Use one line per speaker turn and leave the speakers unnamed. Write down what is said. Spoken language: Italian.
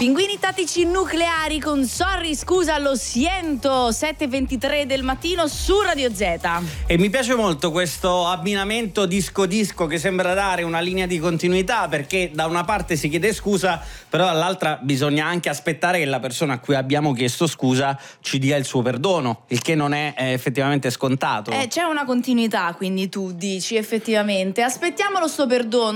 Pinguini tattici nucleari con Sorry, scusa, lo siento, 7:23 del mattino su Radio Z.
E mi piace molto questo abbinamento disco-disco che sembra dare una linea di continuità, perché da una parte si chiede scusa, però dall'altra bisogna anche aspettare che la persona a cui abbiamo chiesto scusa ci dia il suo perdono, il che non è effettivamente scontato.
C'è una continuità, quindi tu dici effettivamente, aspettiamolo sto perdono.